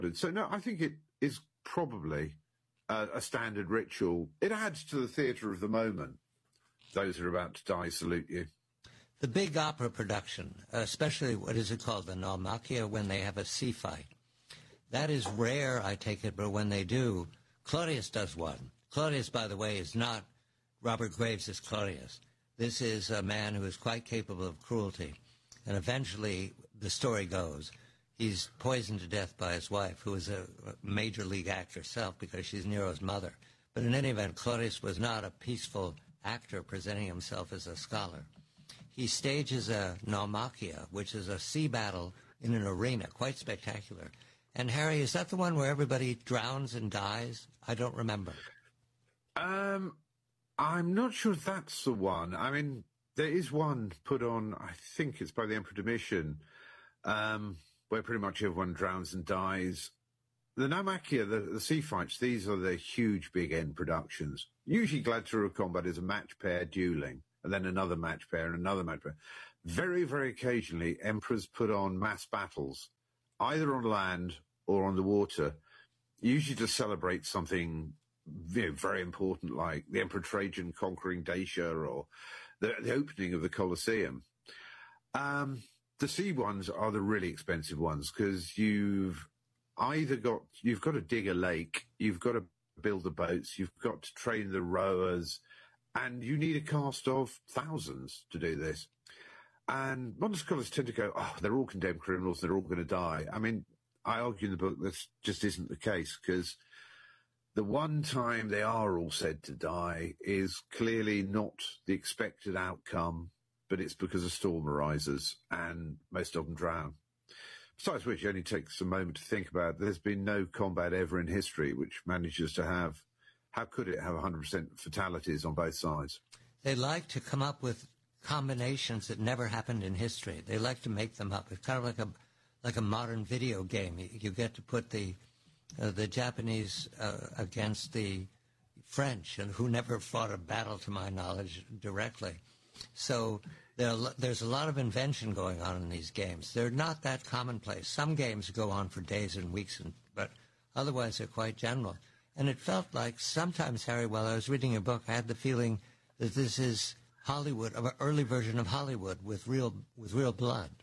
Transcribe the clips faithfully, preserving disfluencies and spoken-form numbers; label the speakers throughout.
Speaker 1: So, no, I think it is probably uh, a standard ritual. It adds to the theatre of the moment. Those who are about to die salute you.
Speaker 2: The big opera production, especially what is it called, the Naumachia, when they have a sea fight. That is rare, I take it, but when they do, Claudius does one. Claudius, by the way, is not Robert Graves' Claudius. This is a man who is quite capable of cruelty. And eventually, the story goes, he's poisoned to death by his wife, who is a major league actor herself because she's Nero's mother. But in any event, Claudius was not a peaceful actor presenting himself as a scholar. He stages a Naumachia, which is a sea battle in an arena, quite spectacular. And Harry, is that the one where everybody drowns and dies? I don't remember.
Speaker 1: Um, I'm not sure that's the one. I mean, there is one put on, I think it's by the Emperor Domitian, um, where pretty much everyone drowns and dies. The Naumachia, the, the sea fights, these are the huge big end productions. Usually gladiatorial combat is a match pair dueling, and then another match pair and another match pair. Very, very occasionally, emperors put on mass battles, either on land or on the water, usually to celebrate something, you know, very important, like the Emperor Trajan conquering Dacia or the, the opening of the Colosseum. Um, the sea ones are the really expensive ones because you've either got, you've got to dig a lake, you've got to build the boats, you've got to train the rowers, and you need a cast of thousands to do this. And modern scholars tend to go, oh, they're all condemned criminals, they're all going to die. I mean, I argue in the book that just isn't the case, because the one time they are all said to die is clearly not the expected outcome, but it's because a storm arises, and most of them drown. Besides which, it only takes a moment to think about, there's been no combat ever in history which manages to have, how could it have one hundred percent fatalities on both sides?
Speaker 2: They like to come up with combinations that never happened in history. They like to make them up. It's kind of like a like a modern video game. You, you get to put the uh, the Japanese uh, against the French, and who never fought a battle, to my knowledge, directly. So there, there's a lot of invention going on in these games. They're not that commonplace. Some games go on for days and weeks, and, but otherwise they're quite general. And it felt like sometimes, Harry, while I was reading your book, I had the feeling that this is Hollywood, an early version of Hollywood with real with real blood.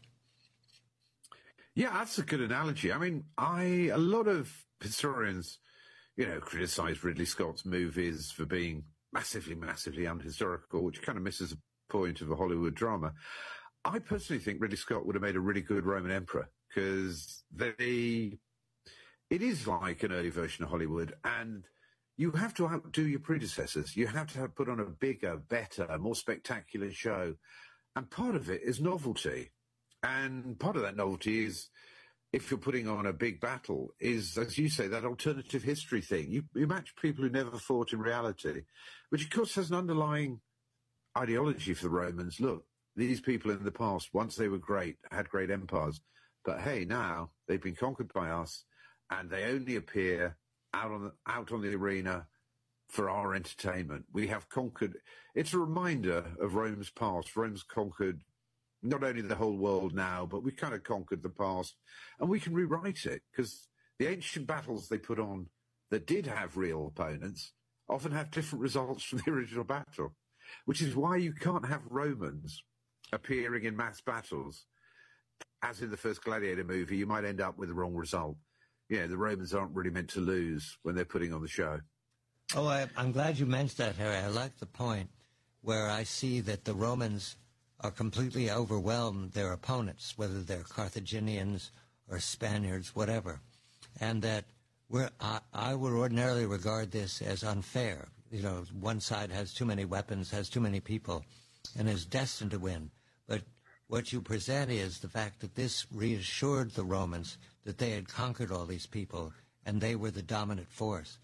Speaker 1: Yeah, that's a good analogy. I mean, I a lot of historians, you know, criticize Ridley Scott's movies for being massively, massively unhistorical, which kind of misses the point of a Hollywood drama. I personally think Ridley Scott would have made a really good Roman emperor, because they, it is like an early version of Hollywood, and you have to outdo your predecessors. You have to have put on a bigger, better, more spectacular show. And part of it is novelty. And part of that novelty is, if you're putting on a big battle, is, as you say, that alternative history thing. You, you match people who never fought in reality, which, of course, has an underlying ideology for the Romans. Look, these people in the past, once they were great, had great empires. But, hey, now they've been conquered by us, and they only appear out on the, out on the arena for our entertainment. We have conquered. It's a reminder of Rome's past. Rome's conquered not only the whole world now, but we kind of conquered the past, and we can rewrite it, because the ancient battles they put on that did have real opponents often have different results from the original battle, which is why you can't have Romans appearing in mass battles. As in the first Gladiator movie, you might end up with the wrong result. Yeah, the Romans aren't really meant to lose when they're putting on the show.
Speaker 2: Oh, I, I'm glad you mentioned that, Harry. I like the point where I see that the Romans are completely overwhelmed their opponents, whether they're Carthaginians or Spaniards, whatever, and that we're, I, I would ordinarily regard this as unfair. You know, one side has too many weapons, has too many people, and is destined to win. But what you present is the fact that this reassured the Romans that they had conquered all these people, and they were the dominant force.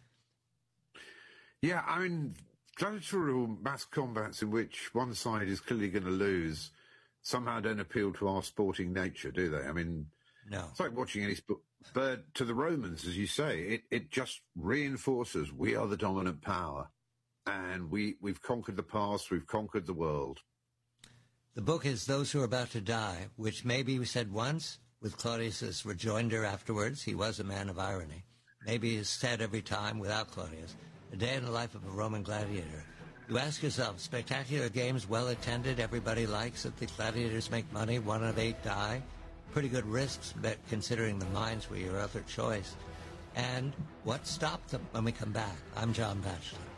Speaker 1: Yeah, I mean, gladiatorial mass combats in which one side is clearly going to lose somehow don't appeal to our sporting nature, do they? I mean,
Speaker 2: no.
Speaker 1: It's like watching any sport. But to the Romans, as you say, it, it just reinforces we are the dominant power, and we, we've conquered the past, we've conquered the world.
Speaker 2: The book is Those Who Are About to Die, which maybe we said once, with Claudius's rejoinder afterwards. He was a man of irony. Maybe it's said every time without Claudius. A day in the life of a Roman gladiator. You ask yourself, spectacular games, well attended, everybody likes it, the gladiators make money, one of eight die. Pretty good risks, but considering the mines were your other choice. And what stopped them when we come back? I'm John Batchelor.